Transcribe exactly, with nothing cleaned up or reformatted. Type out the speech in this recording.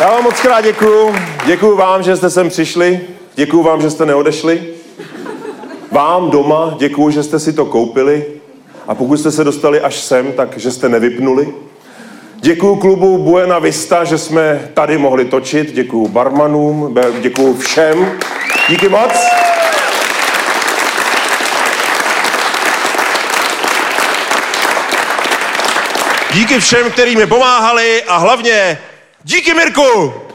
Já vám moc krát děkuju. Děkuju vám, že jste sem přišli. Děkuju vám, že jste neodešli. Vám doma děkuju, že jste si to koupili. A pokud jste se dostali až sem, tak že jste nevypnuli. Děkuju klubu Buena Vista, že jsme tady mohli točit. Děkuju barmanům, děkuju všem. Díky moc. Díky všem, kteří mi pomáhali a hlavně díky Mirku!